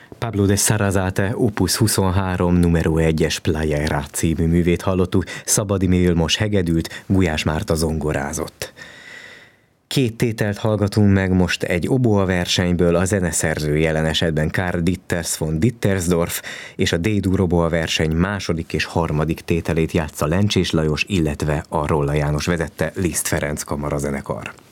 Pablo de Sarasate Opus 23 numero 1-es Playera című művét hallottuk, Szabadi Vilmos hegedült, Gulyás Márta zongorázott. Két tételt hallgatunk meg most egy oboa versenyből, a zeneszerző jelen esetben Karl Ditters von Dittersdorf, és a D-dur oboa verseny második és harmadik tételét játsza Lencsés Lajos, illetve a Rolla János vezette Liszt Ferenc kamarazenekar.